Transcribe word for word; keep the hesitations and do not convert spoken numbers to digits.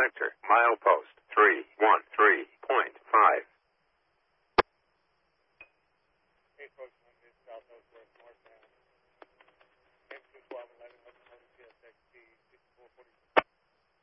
Sector, milepost three one three point five. Hey, folks, I'm in South Northwest northbound. M two twelve eleven, T S X T sixty-four forty.